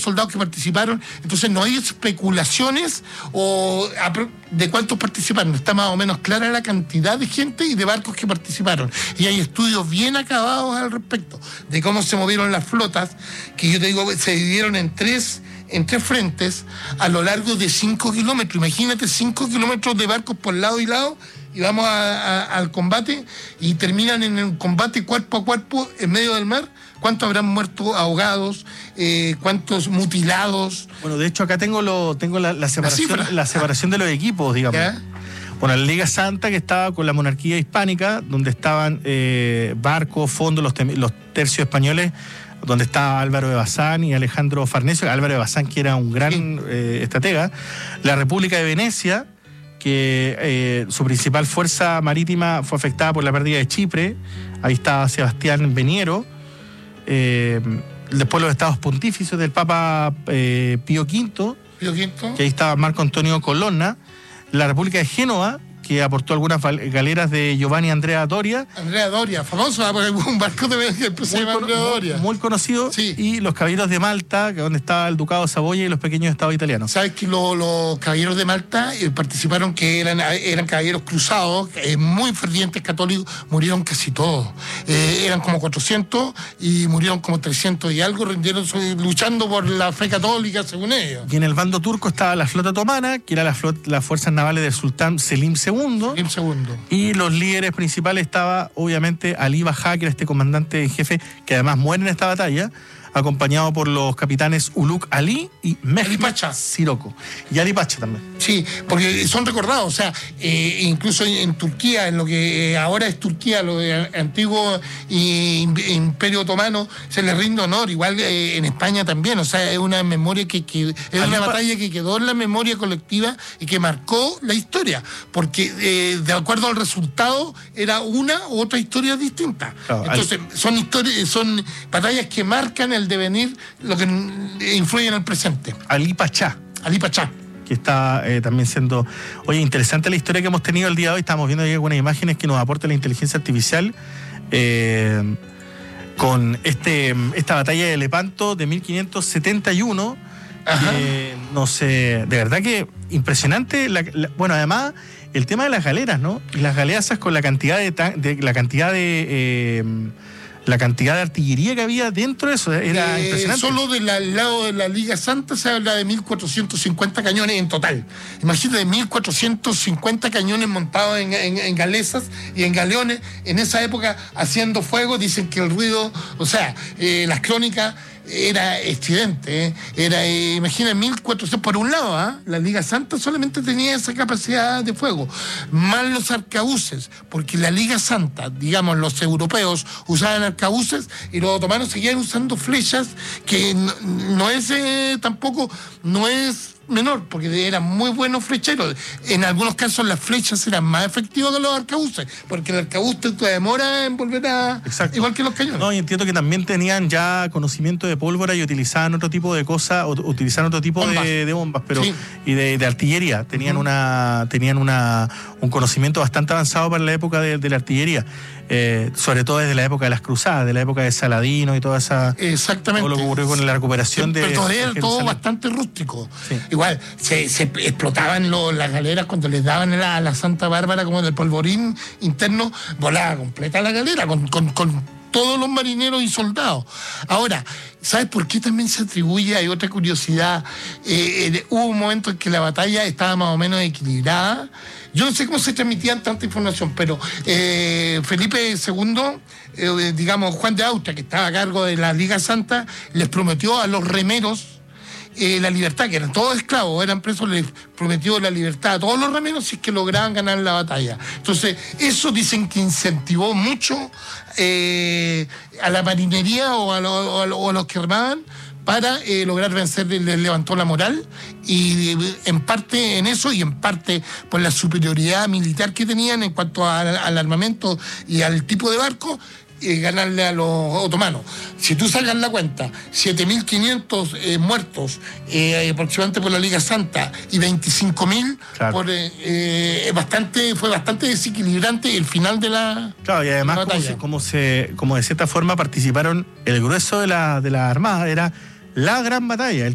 soldados que participaron. Entonces no hay especulaciones de cuántos participaron. Está más o menos clara la cantidad de gente y de barcos que participaron. Y hay estudios bien acabados al respecto de cómo se movieron las flotas, que yo te digo, se dividieron en tres frentes a lo largo de 5 kilómetros. Imagínate 5 kilómetros de barcos por lado y lado, y vamos al combate, y terminan en un combate cuerpo a cuerpo en medio del mar. ¿Cuántos habrán muerto ahogados? ¿Cuántos mutilados? Bueno, de hecho acá tengo la separación de los equipos, digamos. ¿Ya? Bueno, la Liga Santa, que estaba con la monarquía hispánica, donde estaban barcos, fondos, los tercios españoles, donde estaba Álvaro de Bazán y Alejandro Farnesio. Álvaro de Bazán, que era un gran estratega. La República de Venecia, que su principal fuerza marítima fue afectada por la pérdida de Chipre. Ahí estaba Sebastián Veniero. Después los estados pontificios del Papa Pío V, que ahí estaba Marco Antonio Colonna. La República de Génova, que aportó algunas galeras de Giovanni Andrea Doria. Andrea Doria, famoso, porque un barco de Andrea Doria. Muy conocido. Sí. Y los caballeros de Malta, donde estaba el Ducado de Saboya y los pequeños estados italianos. ¿Sabes que los caballeros de Malta participaron, que eran caballeros cruzados, muy fervientes católicos? Murieron casi todos. Eran como 400 y murieron como 300 y algo, rindieron luchando por la fe católica, según ellos. Y en el bando turco estaba la flota otomana, que era las fuerzas navales del sultán Selim II. Y los líderes principales estaba, obviamente, Ali Bajá, que era este comandante en jefe, que además muere en esta batalla, acompañado por los capitanes Uluk Ali y Mehmet Siroko. Y Ali Pacha también. Sí, porque son recordados, o sea, incluso en Turquía, en lo que ahora es Turquía, lo de antiguo Imperio Otomano, se les rinde honor, igual en España también, o sea, es una memoria es una batalla que quedó en la memoria colectiva y que marcó la historia, porque de acuerdo al resultado era una u otra historia distinta. Claro, entonces, son batallas que marcan el devenir, lo que influye en el presente. Ali Pachá. Que está también siendo... Oye, interesante la historia que hemos tenido el día de hoy. Estamos viendo ahí algunas imágenes que nos aporta la inteligencia artificial con esta batalla de Lepanto de 1571. No sé, de verdad que impresionante. Bueno, además, el tema de las galeras, ¿no? Y las galeazas con la cantidad de artillería que había dentro de eso, era impresionante. Solo del lado de la Liga Santa se habla de 1.450 cañones en total. Imagínate, 1.450 cañones montados en galesas y en galeones, en esa época haciendo fuego. Dicen que el ruido, o sea, las crónicas, era estridente, imagina, 1.400 por un lado, la Liga Santa solamente tenía esa capacidad de fuego, más los arcabuces, porque la Liga Santa, digamos, los europeos usaban arcabuces y los otomanos seguían usando flechas, que tampoco no es menor, porque eran muy buenos flecheros. En algunos casos las flechas eran más efectivas que los arcabuces, porque el arcabuz te demora en volver a... Exacto. Igual que los cañones. No, y entiendo que también tenían ya conocimiento de pólvora y utilizaban otro tipo de cosas, utilizaban otro tipo de bombas, pero sí. Y de artillería. Tenían un conocimiento bastante avanzado para la época de la artillería. Sobre todo desde la época de las cruzadas, de la época de Saladino y toda esa... Exactamente. Todo lo que ocurrió con la recuperación pero todavía era todo bastante rústico. Sí. Igual, se explotaban las galeras cuando les daban a la Santa Bárbara como del polvorín interno, volaba completa la galera con todos los marineros y soldados. Ahora, ¿sabes por qué también se atribuye? Hay otra curiosidad. Hubo un momento en que la batalla estaba más o menos equilibrada. Yo no sé cómo se transmitían tanta información, pero Felipe II, digamos, Juan de Austria, que estaba a cargo de la Liga Santa, les prometió a los remeros la libertad, que eran todos esclavos, eran presos, les prometió la libertad a todos los remeros si es que lograban ganar la batalla. Entonces, eso dicen que incentivó mucho a la marinería o a los que armaban para lograr vencer, les levantó la moral, y en parte en eso y en parte por la superioridad militar que tenían en cuanto al armamento y al tipo de barco, ganarle a los otomanos. Si tú sacas la cuenta, 7.500 muertos aproximadamente por la Liga Santa y 25.000 claro. Fue bastante desequilibrante el final de la claro, y además como de cierta forma participaron el grueso de la Armada, era la gran batalla.